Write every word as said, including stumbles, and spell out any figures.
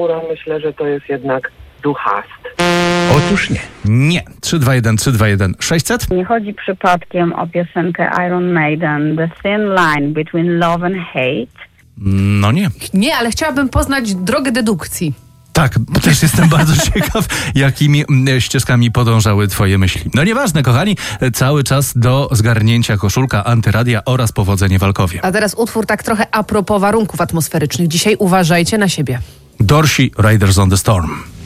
Myślę, że to jest jednak duchast. Otóż nie. Nie. trzy dwa jeden trzy dwa jeden sześćset. Nie chodzi przypadkiem o piosenkę Iron Maiden, The Thin Line Between Love and Hate? No nie. Nie, ale chciałabym poznać drogę dedukcji. Tak, też jestem bardzo ciekaw, jakimi mm, ścieżkami podążały twoje myśli. No nieważne, kochani, cały czas do zgarnięcia koszulka Antyradia oraz powodzenie w Alkowie. A teraz utwór tak trochę a propos warunków atmosferycznych. Dzisiaj uważajcie na siebie. Dorsi, Riders on the Storm.